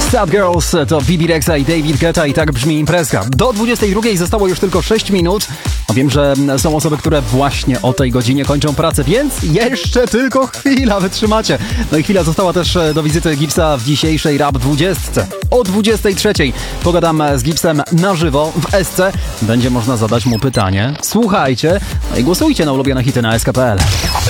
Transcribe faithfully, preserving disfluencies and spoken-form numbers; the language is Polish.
Sad Girls to Bibi Rexha i David Guetta i tak brzmi imprezka. Do dwudziestej drugiej zostało już tylko sześć minut. No wiem, że są osoby, które właśnie o tej godzinie kończą pracę, więc jeszcze tylko chwila, wytrzymacie. No i chwila została też do wizyty Gipsa w dzisiejszej Rap dwudziestce. O dwudziestej trzeciej pogadam z Gipsem na żywo w S C. Będzie można zadać mu pytanie. Słuchajcie, no i głosujcie na ulubione hity na S K kropka P L.